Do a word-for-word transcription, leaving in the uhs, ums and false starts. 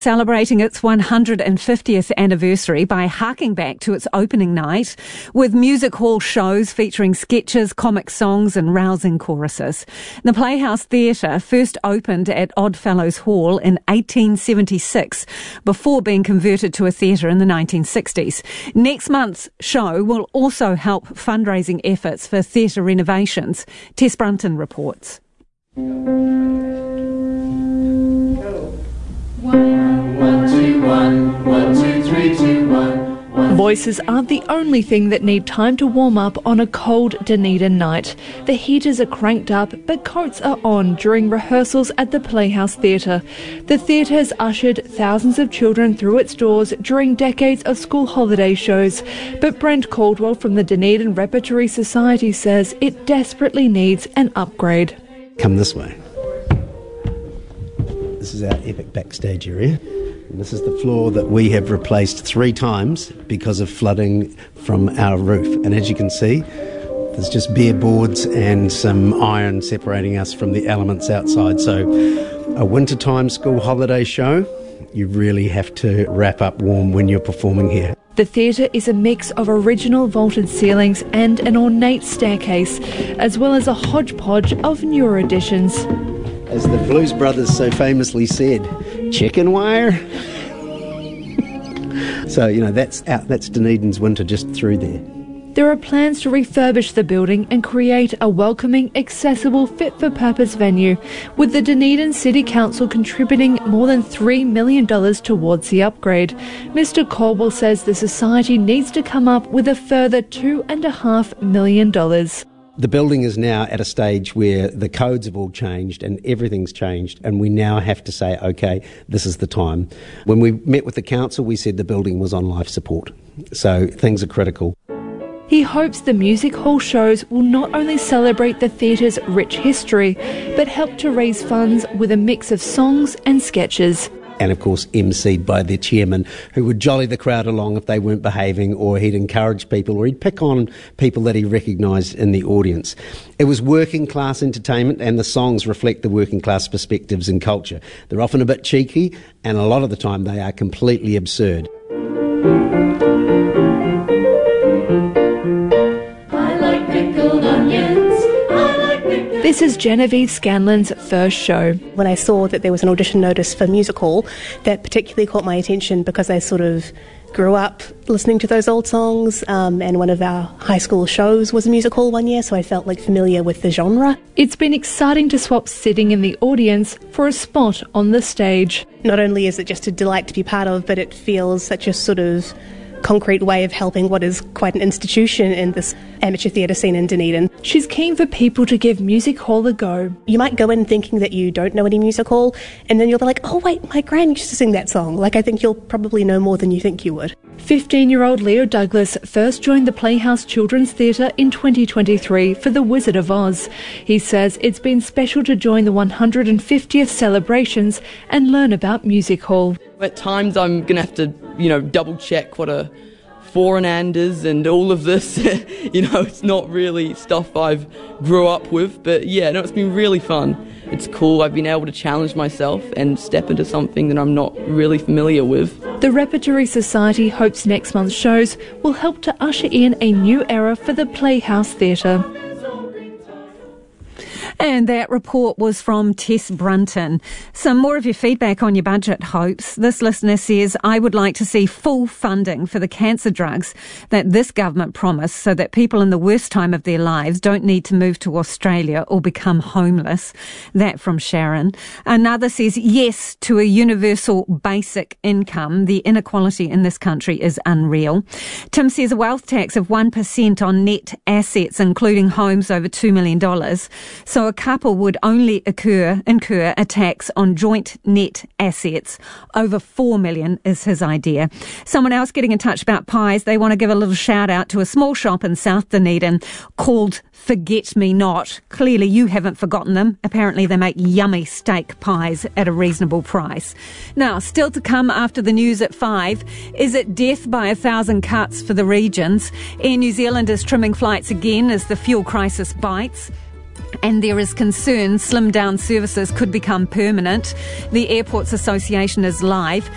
Celebrating its one hundred fiftieth anniversary by harking back to its opening night with music hall shows featuring sketches, comic songs and rousing choruses. The Playhouse Theatre first opened at Oddfellows Hall in eighteen seventy-six before being converted to a theatre in the nineteen sixties. Next month's show will also help fundraising efforts for theatre renovations. Tess Brunton reports. One, two, one, one, two, three, two, one, one. Voices aren't the only thing that need time to warm up on a cold Dunedin night. The heaters are cranked up, but coats are on during rehearsals at the Playhouse Theatre. The theatre has ushered thousands of children through its doors during decades of school holiday shows. But Brent Caldwell from the Dunedin Repertory Society says it desperately needs an upgrade. Come this way. This is our epic backstage area. And this is the floor that we have replaced three times because of flooding from our roof. And as you can see, there's just bare boards and some iron separating us from the elements outside. So a wintertime school holiday show, you really have to wrap up warm when you're performing here. The theatre is a mix of original vaulted ceilings and an ornate staircase, as well as a hodgepodge of newer additions. As the Blues Brothers so famously said, chicken wire. So, you know, that's out, that's Dunedin's winter just through there. There are plans to refurbish the building and create a welcoming, accessible, fit-for-purpose venue, with the Dunedin City Council contributing more than three million dollars towards the upgrade. Mister Caldwell says the Society needs to come up with a further two point five million dollars. The building is now at a stage where the codes have all changed and everything's changed, and we now have to say, OK, this is the time. When we met with the council, we said the building was on life support, so things are critical. He hopes the music hall shows will not only celebrate the theatre's rich history, but help to raise funds with a mix of songs and sketches. And of course emceed by their chairman, who would jolly the crowd along if they weren't behaving, or he'd encourage people, or he'd pick on people that he recognised in the audience. It was working class entertainment, and the songs reflect the working class perspectives and culture. They're often a bit cheeky, and a lot of the time they are completely absurd. I like pickled onions. I like pickled... This is Genevieve Scanlon's first show. When I saw that there was an audition notice for music hall, that particularly caught my attention because I sort of grew up listening to those old songs, um, and one of our high school shows was a music hall one year, so I felt like familiar with the genre. It's been exciting to swap sitting in the audience for a spot on the stage. Not only is it just a delight to be part of, but it feels such a sort of concrete way of helping what is quite an institution in this amateur theatre scene in Dunedin. She's keen for people to give music hall a go. You might go in thinking that you don't know any music hall, and then you'll be like, oh wait, my gran used to sing that song. Like, I think you'll probably know more than you think you would. fifteen-year-old Leo Douglas first joined the Playhouse Children's Theatre in twenty twenty-three for The Wizard of Oz. He says it's been special to join the one hundred fiftieth celebrations and learn about music hall. At times I'm going to have to, you know, double check what a four and and is and all of this. You know, it's not really stuff I've grew up with, but yeah, no, it's been really fun. It's cool. I've been able to challenge myself and step into something that I'm not really familiar with. The Repertory Society hopes next month's shows will help to usher in a new era for the Playhouse Theatre. And that report was from Tess Brunton. Some more of your feedback on your budget hopes. This listener says, I would like to see full funding for the cancer drugs that this government promised so that people in the worst time of their lives don't need to move to Australia or become homeless. That from Sharon. Another says, yes to a universal basic income. The inequality in this country is unreal. Tim says a wealth tax of one percent on net assets, including homes over two million dollars. So a couple would only occur, incur a tax on joint net assets over four million dollars is his idea. Someone else getting in touch about pies. They want to give a little shout out to a small shop in South Dunedin called Forget Me Not. Clearly you haven't forgotten them. Apparently they make yummy steak pies at a reasonable price. Now, still to come after the news at five. Is it death by a thousand cuts for the regions? Air New Zealand is trimming flights again as the fuel crisis bites. And there is concern slimmed down services could become permanent. The Airports Association is live.